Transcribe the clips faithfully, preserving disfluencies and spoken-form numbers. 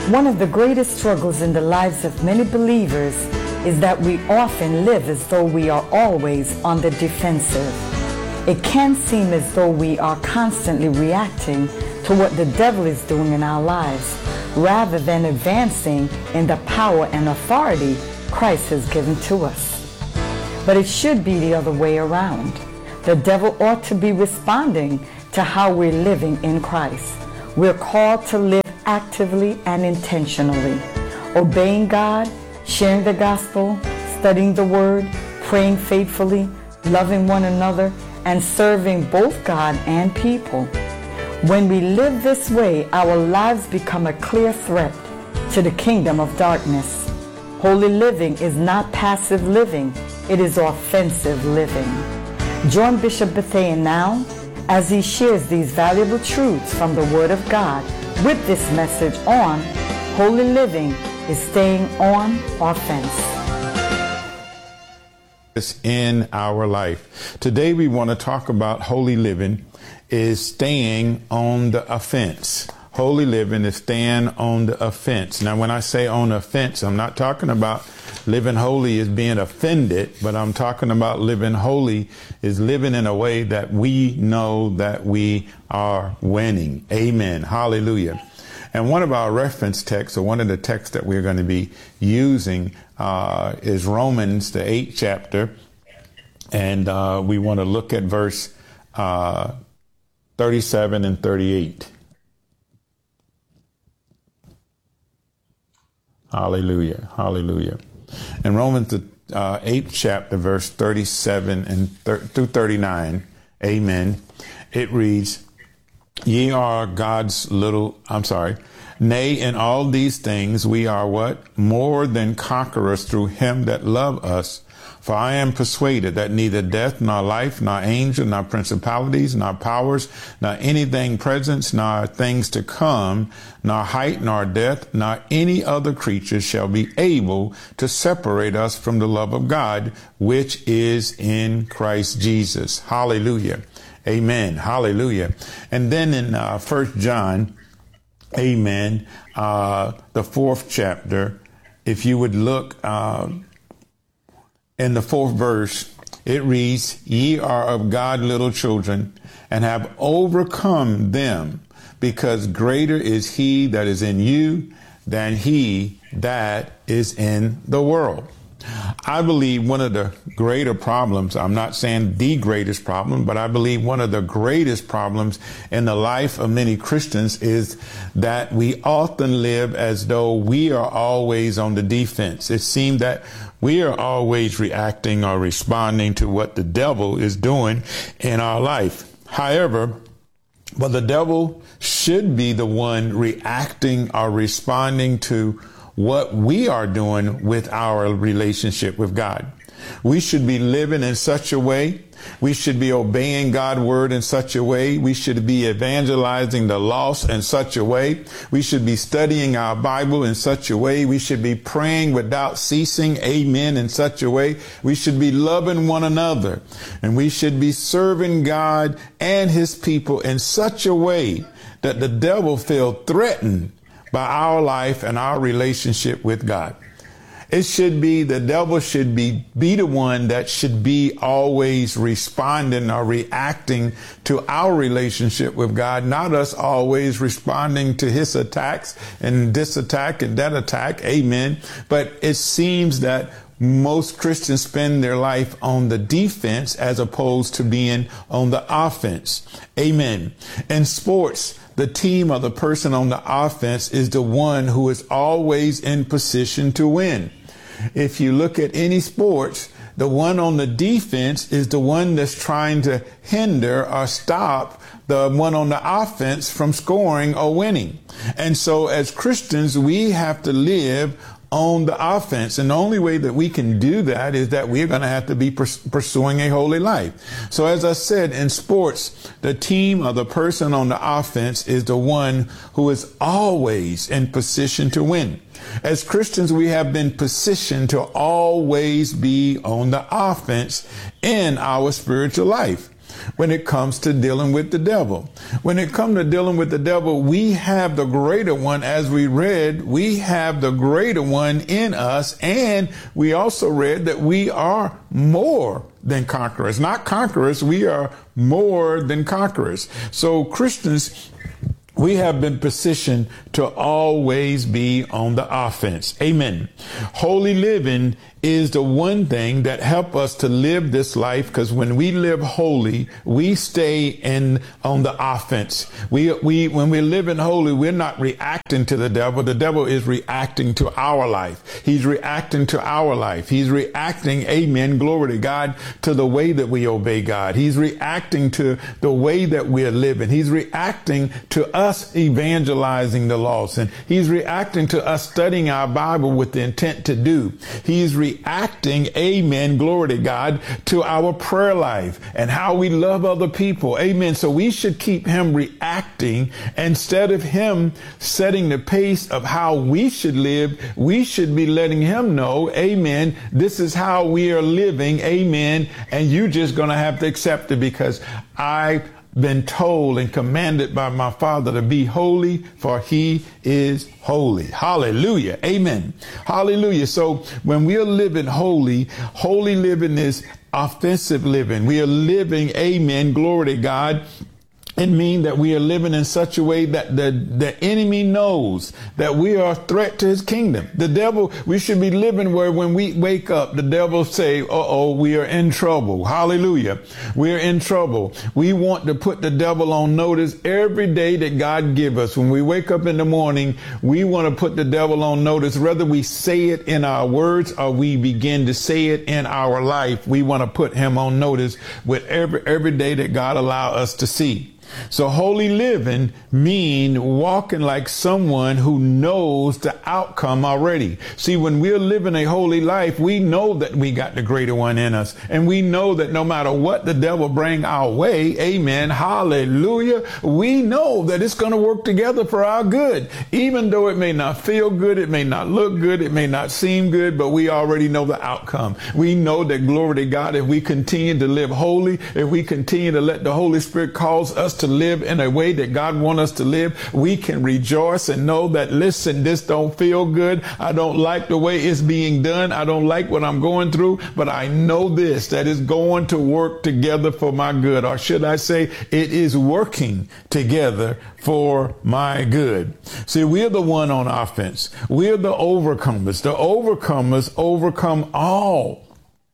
One of the greatest struggles in the lives of many believers is that we often live as though we are always on the defensive. It can seem as though we are constantly reacting to what the devil is doing in our lives, rather than advancing in the power and authority Christ has given to us. But it should be the other way around. The devil ought to be responding to how we're living in Christ. We're called to live actively and intentionally, obeying God, sharing the gospel, studying the word, praying faithfully, loving one another, and serving both God and people. When we live this way, our lives become a clear threat to the kingdom of darkness. Holy living is not passive living, it is offensive living. Join Bishop Bethea now as he shares these valuable truths from the Word of God with this message on Holy Living is Staying on Offense. In our life. Today we want to talk about holy living is staying on the offense. Holy living is staying on the offense. Now, when I say on the offense, I'm not talking about living holy is being offended, but I'm talking about living holy is living in a way that we know that we are winning. Amen. Hallelujah. And one of our reference texts, or one of the texts that we're going to be using, uh, is Romans, the eighth chapter. And uh, we want to look at verse uh, thirty-seven and thirty-eight. Hallelujah. Hallelujah. In Romans, the uh, eighth chapter, verse thirty-seven and thir- through thirty-nine, amen, it reads, ye are God's little, I'm sorry, nay, in all these things we are what? More than conquerors through him that loved us. For I am persuaded that neither death, nor life, nor angel, nor principalities, nor powers, nor anything present, nor things to come, nor height, nor depth, nor any other creature shall be able to separate us from the love of God, which is in Christ Jesus. Hallelujah. Amen. Hallelujah. And then in uh, First John, amen, uh, the fourth chapter, if you would look uh, in the fourth verse, it reads, ye are of God little children and have overcome them, because greater is he that is in you than he that is in the world. I believe one of the greater problems, I'm not saying the greatest problem, but I believe one of the greatest problems in the life of many Christians is that we often live as though we are always on the defense. It seems that we are always reacting or responding to what the devil is doing in our life. However, but the devil should be the one reacting or responding to what we are doing with our relationship with God. We should be living in such a way. We should be obeying God's word in such a way. We should be evangelizing the lost in such a way. We should be studying our Bible in such a way. We should be praying without ceasing, amen, in such a way. We should be loving one another, and we should be serving God and his people in such a way that the devil feel threatened by our life and our relationship with God. It should be, the devil should be, be the one that should be always responding or reacting to our relationship with God, not us always responding to his attacks and this attack and that attack. Amen. But it seems that most Christians spend their life on the defense as opposed to being on the offense. Amen. In sports, the team or the person on the offense is the one who is always in position to win. If you look at any sports, the one on the defense is the one that's trying to hinder or stop the one on the offense from scoring or winning. And so as Christians, we have to live on the offense. And the only way that we can do that is that we're going to have to be pers- pursuing a holy life. So as I said, in sports, the team or the person on the offense is the one who is always in position to win. As Christians, we have been positioned to always be on the offense in our spiritual life. when it comes to dealing with the devil. When it comes to dealing with the devil, we have the greater one. As we read, we have the greater one in us. And we also read that we are more than conquerors. Not conquerors, we are more than conquerors. So Christians, we have been positioned to always be on the offense. Amen. Holy living is the one thing that help us to live this life, because when we live holy, we stay in on the offense. We we when we're living holy, we're not reacting to the devil. The devil is reacting to our life. He's reacting to our life. He's reacting, amen, glory to God, to the way that we obey God. He's reacting to the way that we're living. He's reacting to us evangelizing the lost, and he's reacting to us studying our Bible with the intent to do. He's re reacting, amen, glory to God, to our prayer life and how we love other people. Amen. So we should keep him reacting instead of him setting the pace of how we should live. We should be letting him know, amen, this is how we are living. Amen. And you just going to have to accept it, because I been told and commanded by my Father to be holy, for he is holy. Hallelujah. Amen. Hallelujah. So when we are living holy, holy living is offensive living. We are living, amen, glory to God. It means that we are living in such a way that the, the enemy knows that we are a threat to his kingdom. The devil, we should be living where when we wake up, the devil say, uh-oh, we are in trouble. Hallelujah. We're in trouble. We want to put the devil on notice every day that God give us. When we wake up in the morning, we want to put the devil on notice, whether we say it in our words or we begin to say it in our life. We want to put him on notice with every, every day that God allow us to see. So holy living mean walking like someone who knows the outcome already. See, when we're living a holy life, we know that we got the greater one in us. And we know that no matter what the devil bring our way, amen, hallelujah, we know that it's going to work together for our good. Even though it may not feel good, it may not look good, it may not seem good, but we already know the outcome. We know that, glory to God, if we continue to live holy, if we continue to let the Holy Spirit cause us to live in a way that God wants us to live, we can rejoice and know that, listen, this don't feel good. I don't like the way it's being done. I don't like what I'm going through, but I know this, that it's going to work together for my good. Or should I say, it is working together for my good. See, we're the one on offense. We're the overcomers. The overcomers overcome all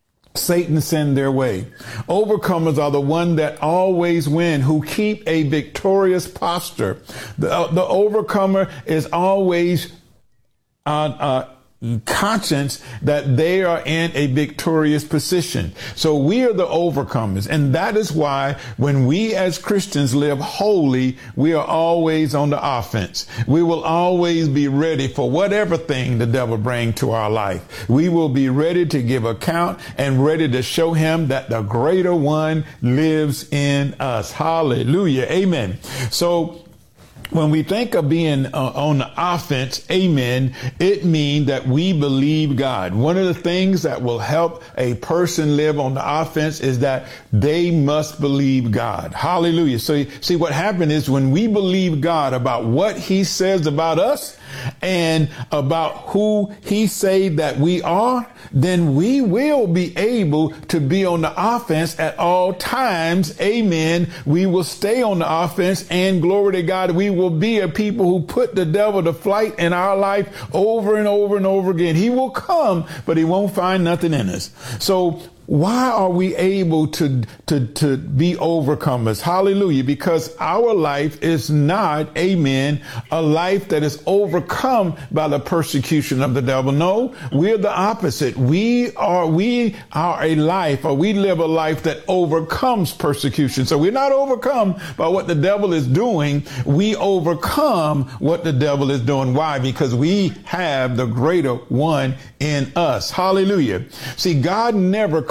Satan send their way. Overcomers are the one that always win, who keep a victorious posture. The, uh, the overcomer is always uh, uh, conscious that they are in a victorious position. So we are the overcomers. And that is why when we as Christians live holy, we are always on the offense. We will always be ready for whatever thing the devil brings to our life. We will be ready to give account and ready to show him that the greater one lives in us. Hallelujah. Amen. So when we think of being uh, on the offense, amen, it means that we believe God. One of the things that will help a person live on the offense is that they must believe God. Hallelujah. So see, what happened is when we believe God about what he says about us and about who he say that we are, then we will be able to be on the offense at all times. Amen. We will stay on the offense, and glory to God, we will be a people who put the devil to flight in our life over and over and over again. He will come, but he won't find nothing in us. So why are we able to, to, to be overcomers? Hallelujah. Because our life is not, amen, a life that is overcome by the persecution of the devil. No, we're the opposite. We are, we are a life, or we live a life that overcomes persecution. So we're not overcome by what the devil is doing. We overcome what the devil is doing. Why? Because we have the greater one in us. Hallelujah. See, God never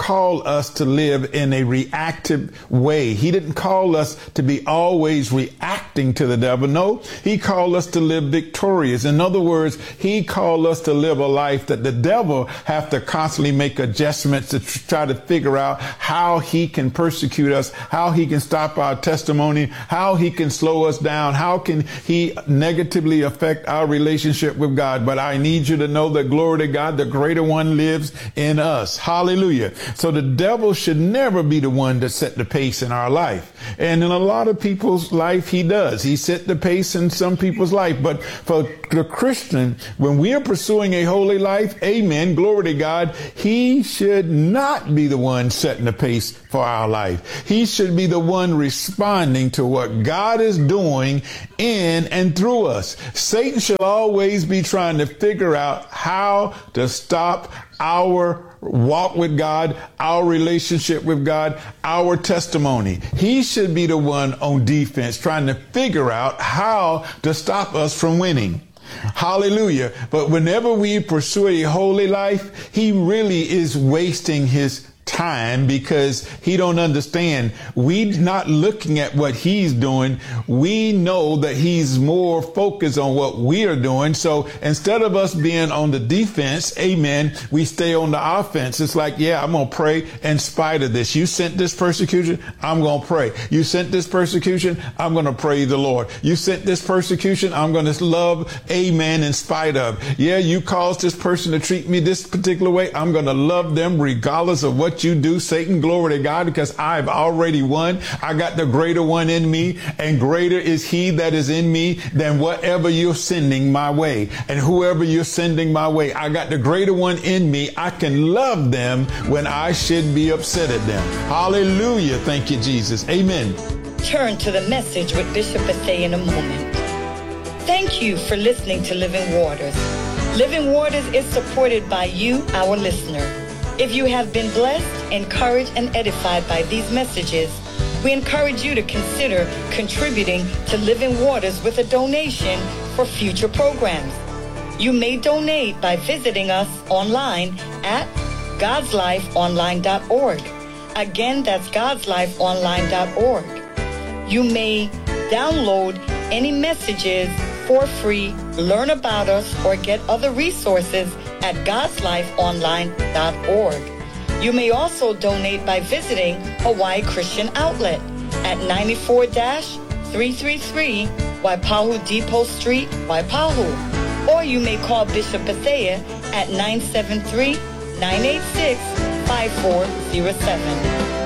call us to live in a reactive way. He didn't call us to be always reacting to the devil. No, he called us to live victorious. In other words, he called us to live a life that the devil have to constantly make adjustments to try to figure out how he can persecute us, how he can stop our testimony, how he can slow us down, how can he negatively affect our relationship with God. But I need you to know that, glory to God, the greater one lives in us. Hallelujah. So the devil should never be the one to set the pace in our life. And in a lot of people's life, he does. He set the pace in some people's life. But for the Christian, when we are pursuing a holy life, amen, glory to God, he should not be the one setting the pace for our life. He should be the one responding to what God is doing in and through us. Satan should always be trying to figure out how to stop our walk with God, our relationship with God, our testimony. He should be the one on defense trying to figure out how to stop us from winning. Hallelujah. But whenever we pursue a holy life, he really is wasting his time because he don't understand. We're not looking at what he's doing. We know that he's more focused on what we are doing. So instead of us being on the defense, amen, we stay on the offense. It's like, yeah, I'm going to pray in spite of this. You sent this persecution, I'm going to pray. You sent this persecution, I'm going to praise the Lord. You sent this persecution, I'm going to love, amen, in spite of. Yeah, you caused this person to treat me this particular way. I'm going to love them regardless of what you do, Satan. Glory to God, because I've already won. I got the greater one in me, and greater is he that is in me than whatever you're sending my way. And whoever you're sending my way, I got the greater one in me. I can love them when I should be upset at them. Hallelujah. Thank you, Jesus. Amen. Turn to the message with Bishop Bethea in a moment. Thank you for listening to Living Waters. Living Waters is supported by you, our listener. If you have been blessed, encouraged, and edified by these messages, we encourage you to consider contributing to Living Waters with a donation for future programs. You may donate by visiting us online at gods life online dot org. Again, that's gods life online dot org. You may download any messages for free, learn about us, or get other resources at gods life online dot org. You may also donate by visiting Hawaii Christian Outlet at ninety-four three thirty-three Waipahu Depot Street, Waipahu. Or you may call Bishop Bethea at nine seven three, nine eight six, five four zero seven.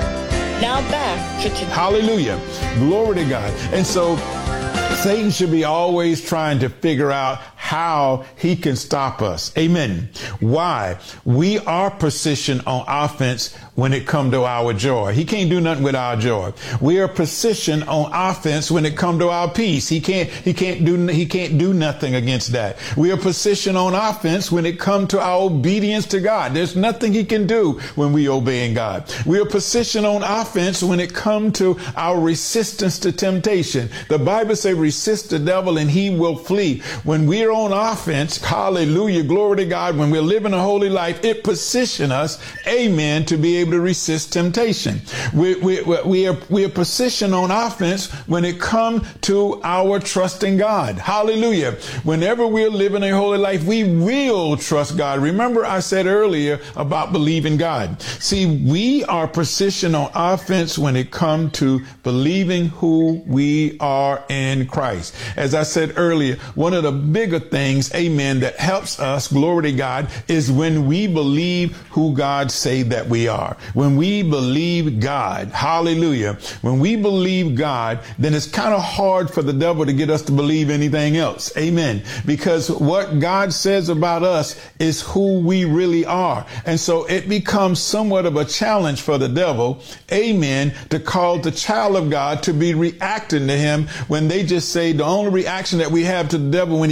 Now back to today. Hallelujah. Glory to God. And so Satan should be always trying to figure out how he can stop us. Amen. Why? We are positioned on offense when it comes to our joy. He can't do nothing with our joy. We are positioned on offense when it comes to our peace. He can't, he can't do, he can't do nothing against that. We are positioned on offense when it comes to our obedience to God. There's nothing he can do when we obeying God. We are positioned on offense when it comes to our resistance to temptation. The Bible says resist the devil and he will flee. When we are on offense, hallelujah, glory to God, when we're living a holy life, it positions us, amen, to be able to resist temptation. We, we, we, are, we are positioned on offense when it comes to our trust in God. Hallelujah. Whenever we're living a holy life, we will trust God. Remember I said earlier about believing God. See, we are positioned on offense when it comes to believing who we are in Christ. As I said earlier, one of the bigger things, amen, that helps us, glory to God, is when we believe who God say that we are. When we believe God, hallelujah, when we believe God, then it's kind of hard for the devil to get us to believe anything else. Amen. Because what God says about us is who we really are. And so it becomes somewhat of a challenge for the devil, amen, to call the child of God to be reacting to him when they just say the only reaction that we have to the devil when he comes is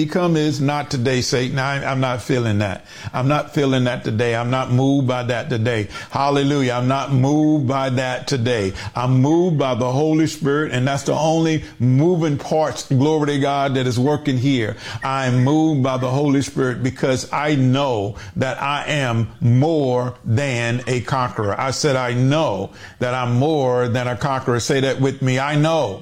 is not today, Satan. I, I'm not feeling that. I'm not feeling that today. I'm not moved by that today. Hallelujah. I'm not moved by that today. I'm moved by the Holy Spirit, and that's the only moving parts, glory to God, that is working here. I am moved by the Holy Spirit because I know that I am more than a conqueror. I said, I know that I'm more than a conqueror. Say that with me. I know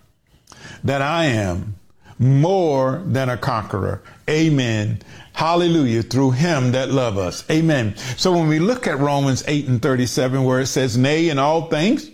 that I am more than a conqueror. Amen. Hallelujah. Through him that love us. Amen. So when we look at Romans eight and thirty-seven, where it says, nay, in all things,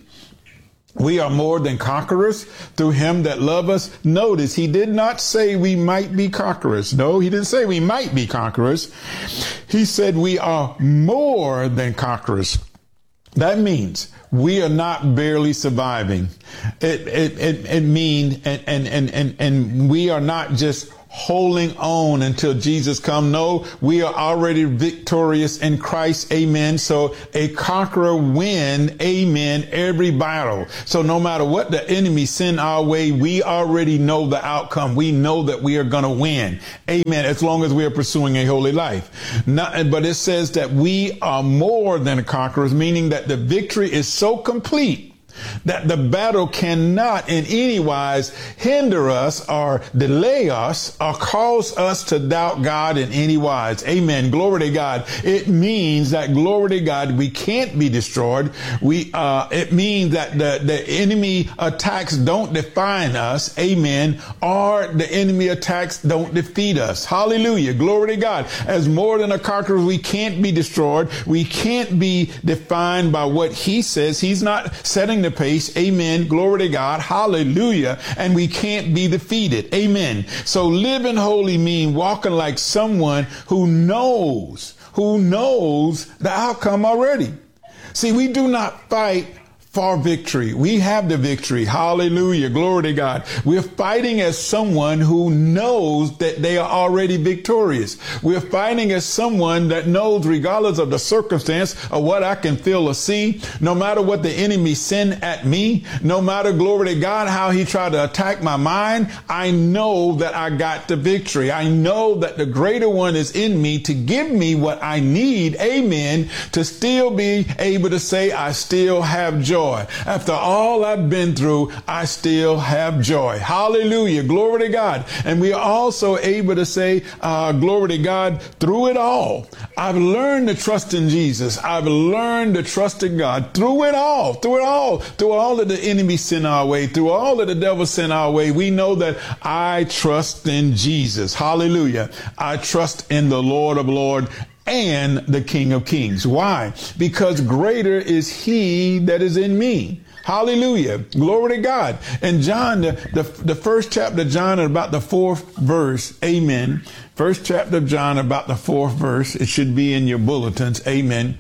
we are more than conquerors through him that love us. Notice he did not say we might be conquerors. No, he didn't say we might be conquerors. He said we are more than conquerors. That means we are not barely surviving. It, it, it, it means, and, and, and, and, and we are not just holding on until Jesus come. No, we are already victorious in Christ. Amen. So a conqueror win, amen, every battle. So no matter what the enemy send our way, we already know the outcome. We know that we are going to win. Amen. As long as we are pursuing a holy life. Not, but it says that we are more than conquerors, meaning that the victory is so complete that the battle cannot in any wise hinder us or delay us or cause us to doubt God in any wise. Amen. Glory to God. It means that, glory to God, we can't be destroyed. We, uh, it means that the, the enemy attacks don't define us. Amen. Or the enemy attacks don't defeat us. Hallelujah. Glory to God. As more than a conqueror, we can't be destroyed. We can't be defined by what he says. He's not setting the pace. Amen. Glory to God. Hallelujah. And we can't be defeated. Amen. So living holy mean walking like someone who knows, who knows the outcome already. See, we do not fight for victory. We have the victory. Hallelujah. Glory to God. We're fighting as someone who knows that they are already victorious. We're fighting as someone that knows, regardless of the circumstance or what I can feel or see, no matter what the enemy send at me, no matter, glory to God, how he tried to attack my mind, I know that I got the victory. I know that the greater one is in me to give me what I need. Amen. To still be able to say, I still have joy. After all I've been through, I still have joy. Hallelujah. Glory to God. And we are also able to say, uh, glory to God, through it all. I've learned to trust in Jesus. I've learned to trust in God through it all, through it all, through all that the enemy sent our way, through all that the devil sent our way. We know that I trust in Jesus. Hallelujah. I trust in the Lord of Lords and the King of Kings. Why? Because greater is he that is in me. Hallelujah. Glory to God. And John, the, the, the first chapter of John, about the fourth verse. Amen. First chapter of John, about the fourth verse. It should be in your bulletins. Amen.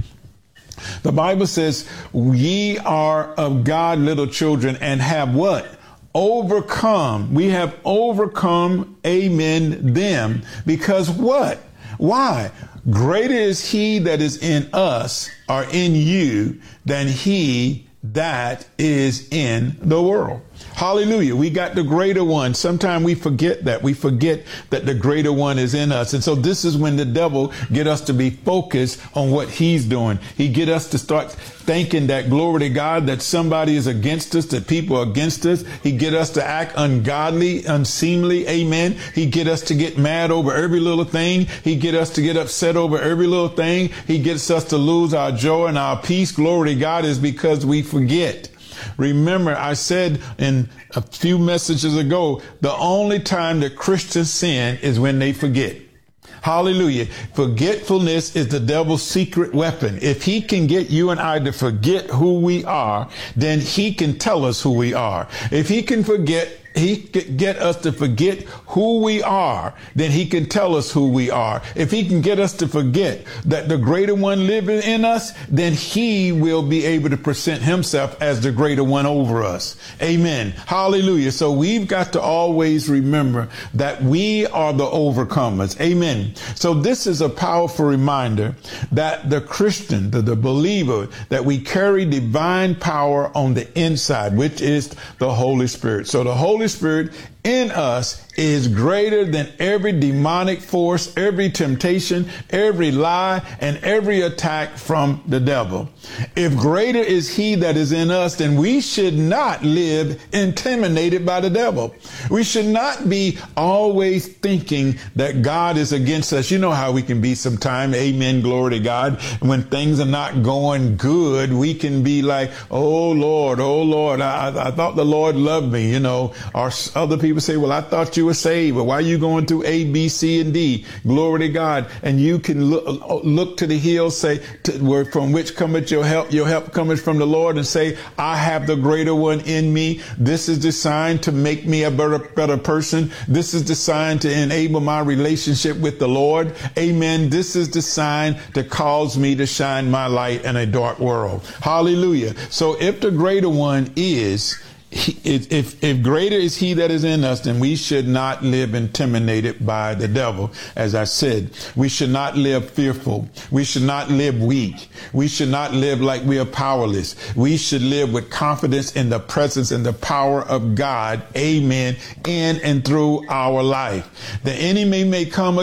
The Bible says, ye are of God, little children, and have what? Overcome. We have overcome, amen, them. Because what? Why? Greater is he that is in us or in you than he that is in the world. Hallelujah. We got the greater one. Sometimes we forget that. We forget that the greater one is in us. And so this is when the devil get us to be focused on what he's doing. He get us to start thinking that, glory to God, that somebody is against us, that people are against us. He get us to act ungodly, unseemly. Amen. He get us to get mad over every little thing. He get us to get upset over every little thing. He gets us to lose our joy and our peace. Glory to God, is because we forget. Remember, I said in a few messages ago, the only time that Christians sin is when they forget. Hallelujah. Forgetfulness is the devil's secret weapon. If he can get you and I to forget who we are, then he can tell us who we are. If he can forget, he can get us to forget who we are, then he can tell us who we are. If he can get us to forget that the greater one living in us, then he will be able to present himself as the greater one over us. Amen. Hallelujah. So we've got to always remember that we are the overcomers. Amen. So this is a powerful reminder that the Christian, the, the believer, that we carry divine power on the inside, which is the Holy Spirit. So the Holy Spirit in us is greater than every demonic force, every temptation, every lie, and every attack from the devil. If greater is he that is in us, then we should not live intimidated by the devil. We should not be always thinking that God is against us. You know how we can be sometimes. Amen. Glory to God. When things are not going good, we can be like, oh Lord, oh Lord, I, I thought the Lord loved me. You know, or other people say, well, I thought you were saved, but why are you going through A, B, C, and D? Glory to God. And you can look, look to the hills, say, to, where from which cometh your help? Your help cometh from the Lord, and say, I have the greater one in me. This is designed to make me a better, better person. This is designed to enable my relationship with the Lord. Amen. This is designed to cause me to shine my light in a dark world. Hallelujah. So if the greater one is, He, if, if greater is he that is in us, then we should not live intimidated by the devil. As I said, we should not live fearful. We should not live weak. We should not live like we are powerless. We should live with confidence in the presence and the power of God. Amen. In and through our life. The enemy may come